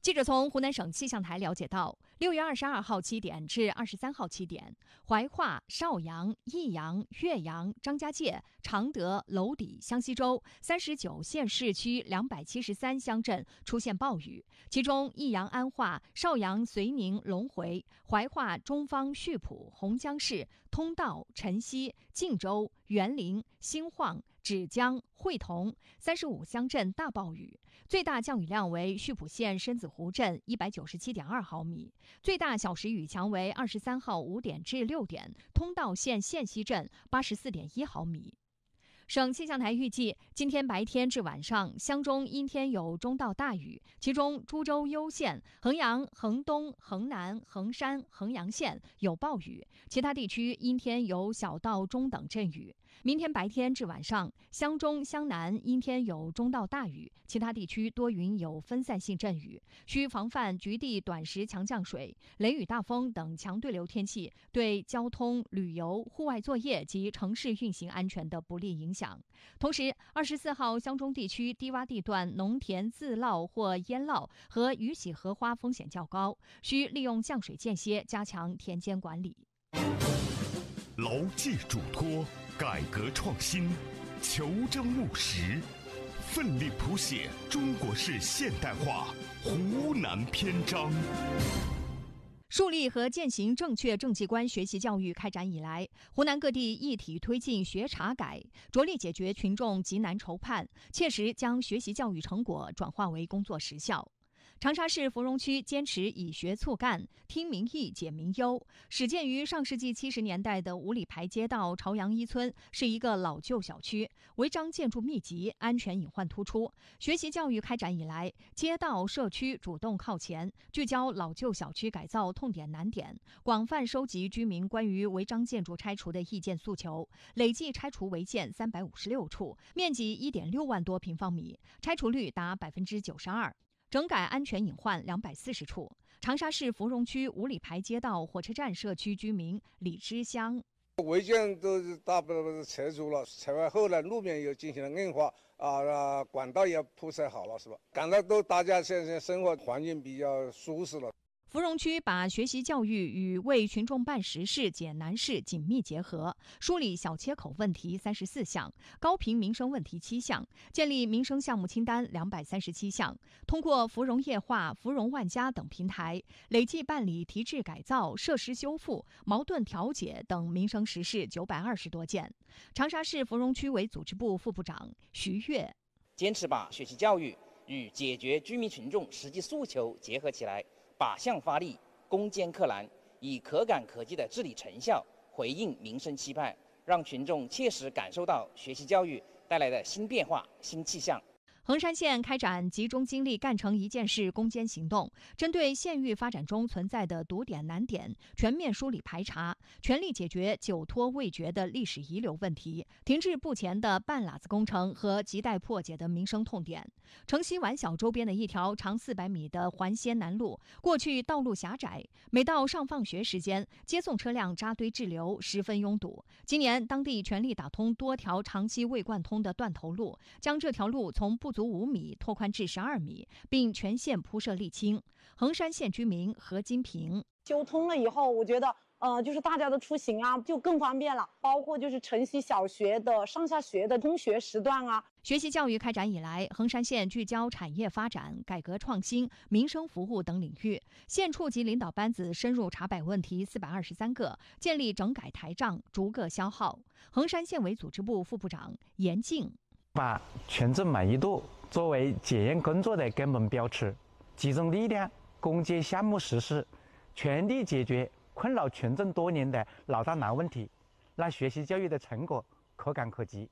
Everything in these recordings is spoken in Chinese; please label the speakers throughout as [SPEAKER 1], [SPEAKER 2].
[SPEAKER 1] 记者从湖南省气象台了解到，6月22号7点至23号7点，怀化、邵阳、益阳、岳阳、张家界、常德、娄底、湘西州39县市区273乡镇出现暴雨，其中益阳安化、邵阳遂宁龙回、怀化中方溆浦、洪江市、通道、辰溪、晋州、沅陵、兴晃、芷江、会同35乡镇大暴雨，最大降雨量为溆浦县深子湖镇197.2毫米，最大小时雨强为23号5点至6点，通道县县西镇84.1毫米。省气象台预计，今天白天至晚上，湘中阴天有中到大雨，其中株洲攸县、衡阳、衡东、衡南、衡山、衡阳县有暴雨，其他地区阴天有小到中等阵雨。明天白天至晚上，湘中、湘南阴天有中到大雨，其他地区多云有分散性阵雨，需防范局地短时强降水、雷雨大风等强对流天气对交通、旅游、户外作业及城市运行安全的不利影响。同时，24号湘中地区低洼地段农田自涝或淹涝和雨洗荷花风险较高，需利用降水间歇加强田间管理。
[SPEAKER 2] 牢记嘱托，改革创新，求真务实，奋力谱写中国式现代化湖南篇章。
[SPEAKER 1] 树立和践行正确政绩观学习教育开展以来，湖南各地一体推进学查改，着力解决群众急难愁盼，切实将学习教育成果转化为工作实效。长沙市芙蓉区坚持以学促干，听民意解民忧。始建于上世纪70年代的五里牌街道朝阳一村是一个老旧小区，违章建筑密集，安全隐患突出。学习教育开展以来，街道社区主动靠前，聚焦老旧小区改造痛点难点，广泛收集居民关于违章建筑拆除的意见诉求，累计拆除违建356处，面积1.6万多平方米，拆除率达92%。整改安全隐患240处。长沙市芙蓉区五里牌街道火车站社区居民李之香：
[SPEAKER 3] 违建都是大部分拆除了，拆完后呢，路面又进行了硬化管道也铺设好了，是吧？感到大家现在生活环境比较舒适了。
[SPEAKER 1] 芙蓉区把学习教育与为群众办实事解难事紧密结合，梳理小切口问题34项，高频民生问题7项，建立民生项目清单237项，通过芙蓉夜话、芙蓉万家等平台，累计办理提质改造、设施修复、矛盾调解等民生实事920多件。长沙市芙蓉区委组织部副部长徐跃：
[SPEAKER 4] 坚持把学习教育与解决居民群众实际诉求结合起来，靶向发力，攻坚克难，以可感可及的治理成效回应民生期盼，让群众切实感受到学习教育带来的新变化、新气象。
[SPEAKER 1] 衡山县开展集中精力干成一件事攻坚行动，针对县域发展中存在的堵点难点，全面梳理排查，全力解决久拖未决的历史遗留问题，停滞不前的半拉子工程和亟待破解的民生痛点。城西宛小周边的一条长400米的环仙南路，过去道路狭窄，每到上放学时间，接送车辆扎堆滞留，十分拥堵。今年当地全力打通多条长期未贯通的断头路，将这条路从不足5米拓宽至12米，并全线铺设沥青。衡山县居民何金平：
[SPEAKER 5] 修通了以后，我觉得就是大家的出行啊就更方便了，包括就是城西小学的上下学的通学时段啊。
[SPEAKER 1] 学习教育开展以来，衡山县聚焦产业发展、改革创新、民生服务等领域，县处级领导班子深入查摆问题423个，建立整改台账，逐个消耗。衡山县委组织部副部长严静：
[SPEAKER 6] 把群众满意度作为检验工作的根本标尺，集中力量攻坚项目实施，全力解决困扰群众多年的老大难问题，让学习教育的成果可感可及。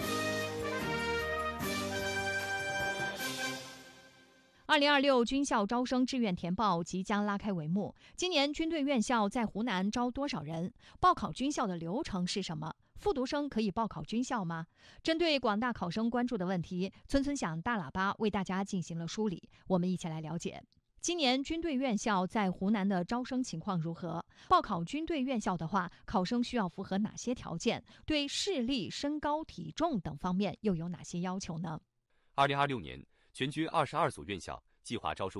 [SPEAKER 1] 2026军校招生志愿填报即将拉开帷幕。今年军队院校在湖南招多少人？报考军校的流程是什么？复读生可以报考军校吗？针对广大考生关注的问题，村村响大喇叭为大家进行了梳理。我们一起来了解。今年军队院校在湖南的招生情况如何？报考军队院校的话，考生需要符合哪些条件？对视力、身高、体重等方面又有哪些要求呢？
[SPEAKER 7] 2026年，全军22所院校计划招收